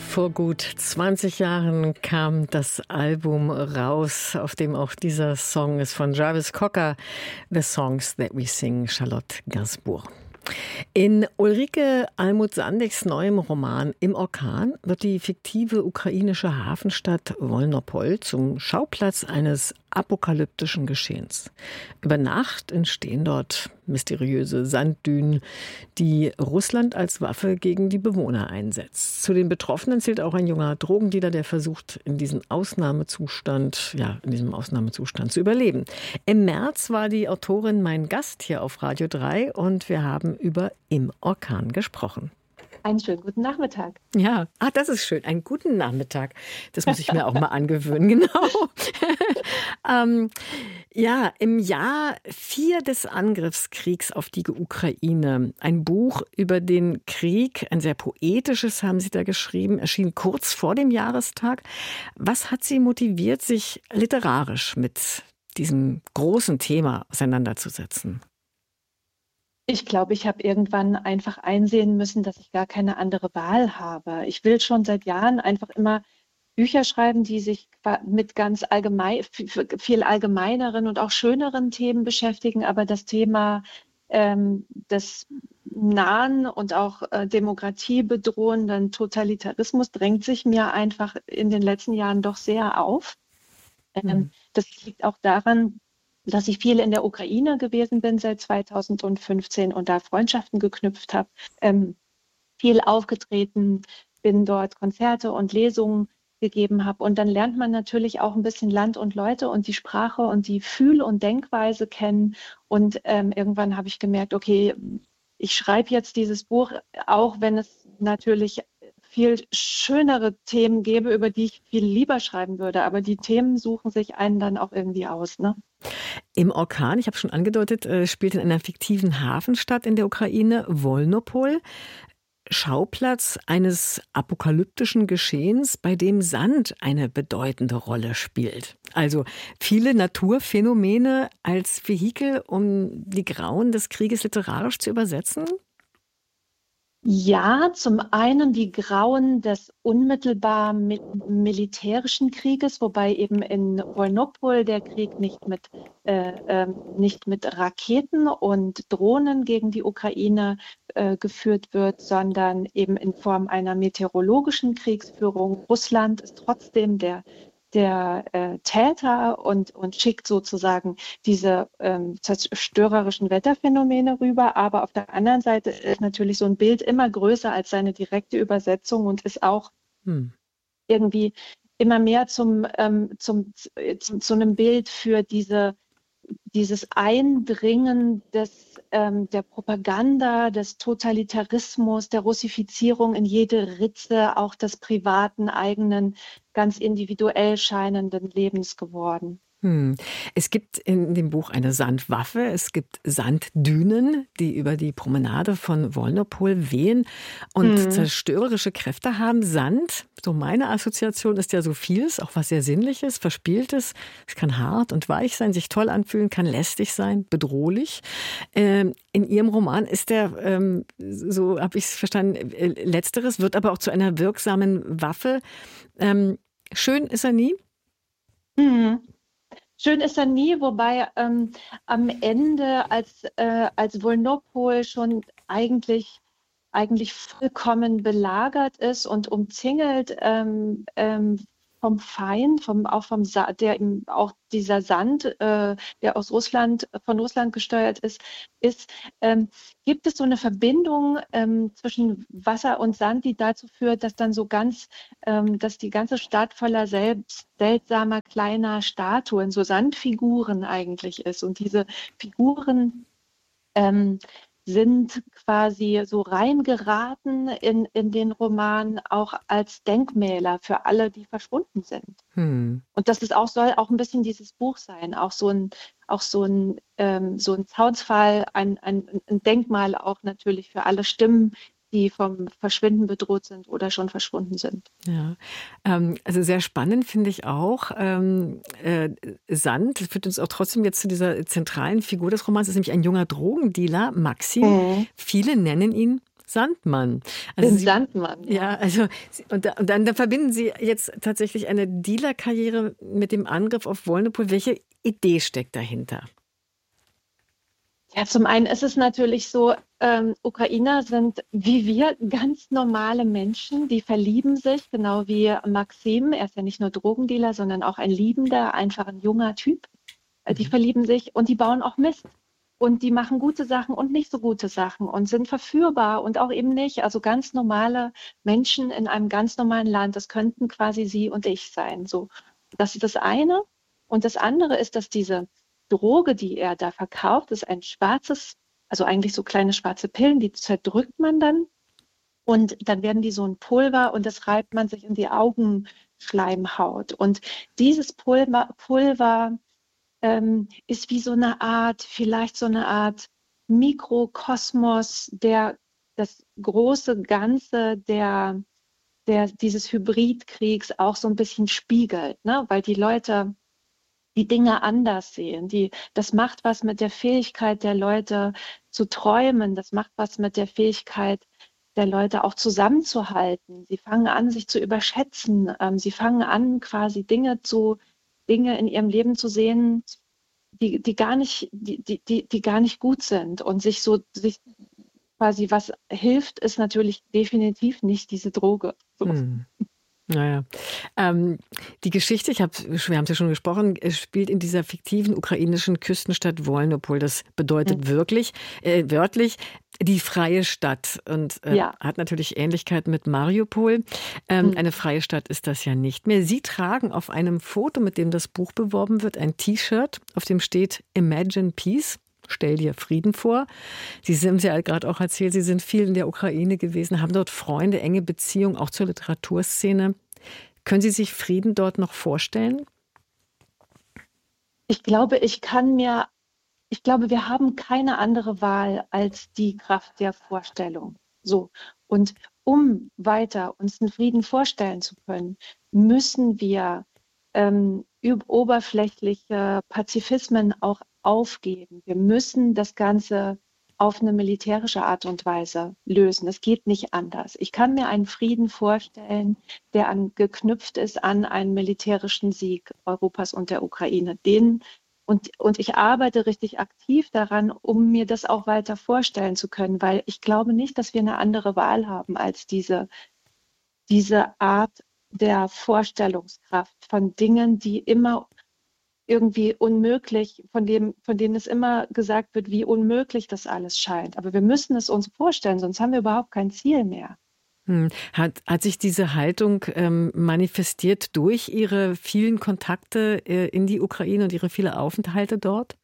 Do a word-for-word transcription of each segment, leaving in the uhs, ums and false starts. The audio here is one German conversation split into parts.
Vor gut zwanzig Jahren kam das Album raus, auf dem auch dieser Song ist von Jarvis Cocker, The Songs That We Sing, Charlotte Gainsbourg. In Ulrike Almuth-Sandigs neuem Roman Im Orkan wird die fiktive ukrainische Hafenstadt Wolnopol zum Schauplatz eines apokalyptischen Geschehens. Über Nacht entstehen dort mysteriöse Sanddünen, die Russland als Waffe gegen die Bewohner einsetzt. Zu den Betroffenen zählt auch ein junger Drogendealer, der versucht, in diesem Ausnahmezustand, ja, in diesem Ausnahmezustand zu überleben. Im März war die Autorin mein Gast hier auf Radio drei und wir haben über Im Orkan gesprochen. Einen schönen guten Nachmittag. Ja, ah, das ist schön. Einen guten Nachmittag. Das muss ich mir auch mal angewöhnen, genau. ähm, ja, im Jahr vier des Angriffskriegs auf die Ukraine. Ein Buch über den Krieg, ein sehr poetisches haben Sie da geschrieben, erschien kurz vor dem Jahrestag. Was hat Sie motiviert, sich literarisch mit diesem großen Thema auseinanderzusetzen? Ich glaube, ich habe irgendwann einfach einsehen müssen, dass ich gar keine andere Wahl habe. Ich will schon seit Jahren einfach immer Bücher schreiben, die sich mit ganz allgemein, viel allgemeineren und auch schöneren Themen beschäftigen. Aber das Thema ähm, des nahen und auch äh, demokratiebedrohenden Totalitarismus drängt sich mir einfach in den letzten Jahren doch sehr auf. Ähm, mhm. Das liegt auch daran, dass ich viel in der Ukraine gewesen bin seit zweitausendfünfzehn und da Freundschaften geknüpft habe, ähm, viel aufgetreten bin, dort Konzerte und Lesungen gegeben habe. Und dann lernt man natürlich auch ein bisschen Land und Leute und die Sprache und die Fühl- und Denkweise kennen. Und ähm, irgendwann habe ich gemerkt, okay, ich schreibe jetzt dieses Buch, auch wenn es natürlich viel schönere Themen gäbe, über die ich viel lieber schreiben würde. Aber die Themen suchen sich einen dann auch irgendwie aus, ne? Im Orkan, ich habe schon angedeutet, spielt in einer fiktiven Hafenstadt in der Ukraine, Wolnopol, Schauplatz eines apokalyptischen Geschehens, bei dem Sand eine bedeutende Rolle spielt. Also viele Naturphänomene als Vehikel, um die Grauen des Krieges literarisch zu übersetzen? Ja, zum einen die Grauen des unmittelbar mi- militärischen Krieges, wobei eben in Wolnopol der Krieg nicht mit, äh, ähm, nicht mit Raketen und Drohnen gegen die Ukraine äh, geführt wird, sondern eben in Form einer meteorologischen Kriegsführung. Russland ist trotzdem der der äh, Täter und, und schickt sozusagen diese ähm, zerstörerischen Wetterphänomene rüber. Aber auf der anderen Seite ist natürlich so ein Bild immer größer als seine direkte Übersetzung und ist auch hm. irgendwie immer mehr zum, ähm, zum, zum, zu einem Bild für diese dieses Eindringen des, ähm, der Propaganda, des Totalitarismus, der Russifizierung in jede Ritze auch des privaten, eigenen, ganz individuell scheinenden Lebens geworden. Hm. Es gibt in dem Buch eine Sandwaffe, es gibt Sanddünen, die über die Promenade von Wolnopol wehen und hm. zerstörerische Kräfte haben. Sand, so meine Assoziation, ist ja so vieles, auch was sehr Sinnliches, Verspieltes. Es kann hart und weich sein, sich toll anfühlen, kann lästig sein, bedrohlich. Ähm, in Ihrem Roman ist der, ähm, so habe ich es verstanden, äh, Letzteres, wird aber auch zu einer wirksamen Waffe. Ähm, schön ist er nie? Hm. Schön ist er nie, wobei ähm, am Ende, als, äh, als Wolnopol schon eigentlich, eigentlich vollkommen belagert ist und umzingelt ähm, ähm, vom Feind, vom, auch vom Sa- der auch dieser Sand, äh, der aus Russland, von Russland gesteuert ist, ist ähm, gibt es so eine Verbindung ähm, zwischen Wasser und Sand, die dazu führt, dass dann so ganz, ähm, dass die ganze Stadt voller selbst seltsamer kleiner Statuen, so Sandfiguren eigentlich ist. Und diese Figuren ähm, sind quasi so reingeraten in, in den Roman auch als Denkmäler für alle, die verschwunden sind. Hm. Und das ist auch, soll auch ein bisschen dieses Buch sein, auch so ein, auch so ein, ähm, so ein Zaunpfahl, ein, ein, ein Denkmal auch natürlich für alle Stimmen, die vom Verschwinden bedroht sind oder schon verschwunden sind. Ja, ähm, also sehr spannend finde ich auch. Ähm, äh, Sand führt uns auch trotzdem jetzt zu dieser zentralen Figur des Romans. Das ist nämlich ein junger Drogendealer, Maxim. Mhm. Viele nennen ihn Sandmann. Also Den Sie, Sandmann, ja. ja, also Sie- und, da, und dann, dann verbinden Sie jetzt tatsächlich eine Dealer-Karriere mit dem Angriff auf Wolnopol. Welche Idee steckt dahinter? Ja, zum einen ist es natürlich so, ähm, Ukrainer sind wie wir ganz normale Menschen, die verlieben sich, genau wie Maxim. Er ist ja nicht nur Drogendealer, sondern auch ein liebender, einfach ein junger Typ. Äh, Die Mhm. verlieben sich und die bauen auch Mist. Und die machen gute Sachen und nicht so gute Sachen und sind verführbar und auch eben nicht. Also ganz normale Menschen in einem ganz normalen Land. Das könnten quasi Sie und ich sein. So, das ist das eine. Und das andere ist, dass diese Droge, die er da verkauft, ist ein schwarzes, also eigentlich so kleine schwarze Pillen, die zerdrückt man dann und dann werden die so ein Pulver und das reibt man sich in die Augenschleimhaut. Und dieses Pulver, Pulver ähm, ist wie so eine Art, vielleicht so eine Art Mikrokosmos, der das große Ganze der, der, dieses Hybridkriegs auch so ein bisschen spiegelt, ne? Weil die Leute die Dinge anders sehen. Die, das macht was mit der Fähigkeit der Leute zu träumen. Das macht was mit der Fähigkeit der Leute auch zusammenzuhalten. Sie fangen an, sich zu überschätzen. Ähm, sie fangen an, quasi Dinge zu, Dinge in ihrem Leben zu sehen, die, die gar nicht, die, die, die, die gar nicht gut sind und sich so, sich quasi was hilft, ist natürlich definitiv nicht diese Droge. So. Hm. Naja. Ähm, die Geschichte, ich hab, wir haben es ja schon gesprochen, es spielt in dieser fiktiven ukrainischen Küstenstadt Wolnopol. Das Mhm. bedeutet wirklich, äh, wörtlich, die freie Stadt und äh, Ja. hat natürlich Ähnlichkeit mit Mariupol. Ähm, Mhm. eine freie Stadt ist das ja nicht mehr. Sie tragen auf einem Foto, mit dem das Buch beworben wird, ein T-Shirt, auf dem steht Imagine Peace. Stell dir Frieden vor. Sie haben ja gerade auch erzählt, Sie sind viel in der Ukraine gewesen, haben dort Freunde, enge Beziehungen, auch zur Literaturszene. Können Sie sich Frieden dort noch vorstellen? Ich glaube, ich kann mir Ich glaube, wir haben keine andere Wahl als die Kraft der Vorstellung. So. Und um weiter uns einen Frieden vorstellen zu können, müssen wir ähm, üb- oberflächliche Pazifismen auch aufgeben. Wir müssen das Ganze auf eine militärische Art und Weise lösen. Es geht nicht anders. Ich kann mir einen Frieden vorstellen, der an, geknüpft ist an einen militärischen Sieg Europas und der Ukraine. Den und, und ich arbeite richtig aktiv daran, um mir das auch weiter vorstellen zu können, weil ich glaube nicht, dass wir eine andere Wahl haben als diese, diese Art der Vorstellungskraft von Dingen, die immer irgendwie unmöglich, von dem, von denen es immer gesagt wird, wie unmöglich das alles scheint. Aber wir müssen es uns vorstellen, sonst haben wir überhaupt kein Ziel mehr. Hm. Hat, hat sich diese Haltung ähm, manifestiert durch Ihre vielen Kontakte äh, in die Ukraine und Ihre vielen Aufenthalte dort?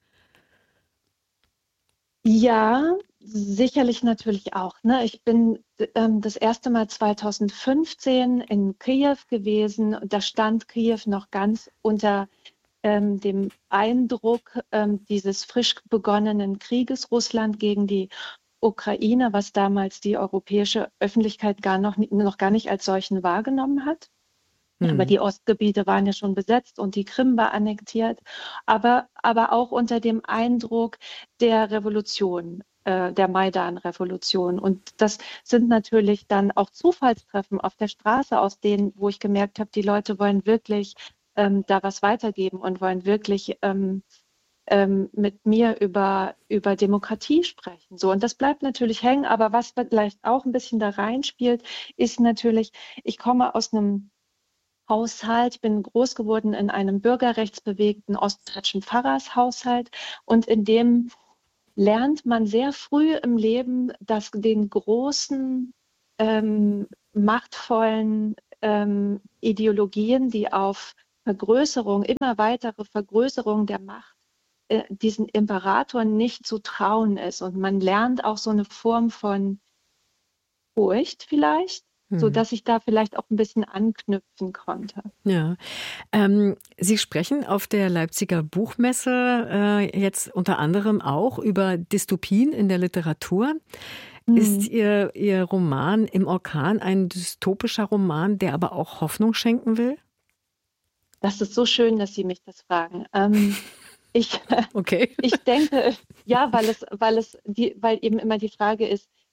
Ja, sicherlich natürlich auch. Ne? Ich bin ähm, das erste Mal zweitausendfünfzehn in Kiew gewesen. Da stand Kiew noch ganz unter ähm, dem Eindruck ähm, dieses frisch begonnenen Krieges Russland gegen die Ukraine, was damals die europäische Öffentlichkeit gar noch, ni- noch gar nicht als solchen wahrgenommen hat. Aber Hm. die Ostgebiete waren ja schon besetzt und die Krim war annektiert, aber, aber auch unter dem Eindruck der Revolution, äh, der Maidan-Revolution. Und das sind natürlich dann auch Zufallstreffen auf der Straße, aus denen, wo ich gemerkt habe, die Leute wollen wirklich ähm, da was weitergeben und wollen wirklich ähm, ähm, mit mir über, über Demokratie sprechen. So, und das bleibt natürlich hängen, aber was vielleicht auch ein bisschen da reinspielt, ist natürlich, ich komme aus einem Haushalt. Ich bin groß geworden in einem bürgerrechtsbewegten ostdeutschen Pfarrershaushalt und in dem lernt man sehr früh im Leben, dass den großen, ähm, machtvollen ähm, Ideologien, die auf Vergrößerung, immer weitere Vergrößerung der Macht, äh, diesen Imperatoren nicht zu trauen ist. Und man lernt auch so eine Form von Furcht vielleicht, so Hm. dass ich da vielleicht auch ein bisschen anknüpfen konnte. Ja. Ähm, Sie sprechen auf der Leipziger Buchmesse äh, jetzt unter anderem auch über Dystopien in der Literatur. Ist Mhm. Ihr, Ihr Roman Im Orkan ein dystopischer Roman, der aber auch Hoffnung schenken will? Das ist so schön, dass Sie mich das fragen. Ähm, ich, Okay. ich denke, ja, weil es, weil es die, weil eben immer die Frage ist,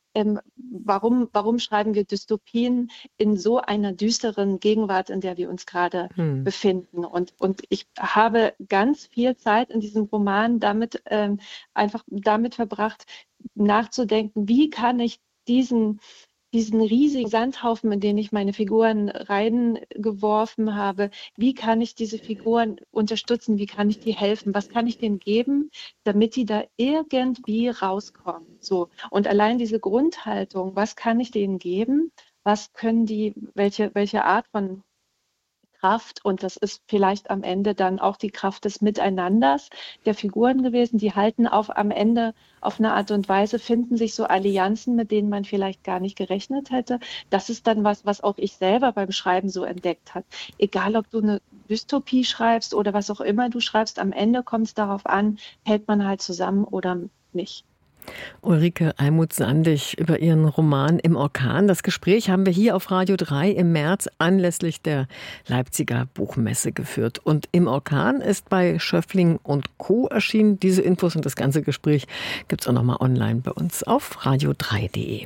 ähm, warum, warum schreiben wir Dystopien in so einer düsteren Gegenwart, in der wir uns gerade hm. befinden. Und, und ich habe ganz viel Zeit in diesem Roman damit ähm, einfach damit verbracht, nachzudenken, wie kann ich diesen diesen riesigen Sandhaufen, in den ich meine Figuren reingeworfen habe, wie kann ich diese Figuren unterstützen, wie kann ich die helfen, was kann ich denen geben, damit die da irgendwie rauskommen. So. Und allein diese Grundhaltung, was kann ich denen geben, was können die, welche, welche Art von Kraft, und das ist vielleicht am Ende dann auch die Kraft des Miteinanders der Figuren gewesen, die halten auf am Ende auf eine Art und Weise, finden sich so Allianzen, mit denen man vielleicht gar nicht gerechnet hätte. Das ist dann was, was auch ich selber beim Schreiben so entdeckt habe. Egal, ob du eine Dystopie schreibst oder was auch immer du schreibst, am Ende kommt es darauf an, hält man halt zusammen oder nicht. Ulrike Almuth-Sandig über ihren Roman Im Orkan. Das Gespräch haben wir hier auf Radio drei im März anlässlich der Leipziger Buchmesse geführt. Und Im Orkan ist bei Schöffling und Co. erschienen. Diese Infos und das ganze Gespräch gibt es auch nochmal online bei uns auf radio drei punkt de.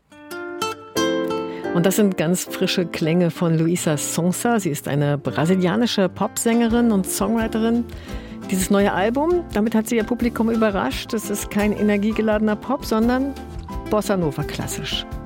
Und das sind ganz frische Klänge von Luísa Sonza. Sie ist eine brasilianische Popsängerin und Songwriterin. Dieses neue Album, damit hat sie ihr Publikum überrascht. Es ist kein energiegeladener Pop, sondern Bossa Nova klassisch.